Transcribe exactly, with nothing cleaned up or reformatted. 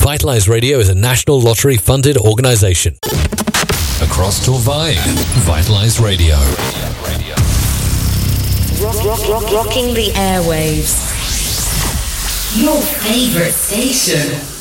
Vitalize Radio is a National Lottery funded organisation. Across Torvine, Vitalize Radio. Rock, rock, rock, rocking the airwaves. Your favourite station.